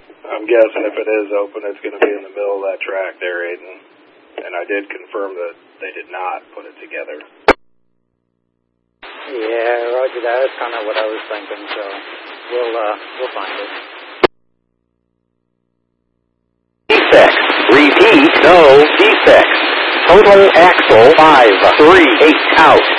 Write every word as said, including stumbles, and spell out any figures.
I'm guessing if it is open, it's going to be in the middle of that track there, Aiden. And I did confirm that they did not put it together. Yeah, roger that. That's kind of what I was thinking, so we'll, uh, we'll find it. Defects. Repeat, no defects. Total axle five three eight out.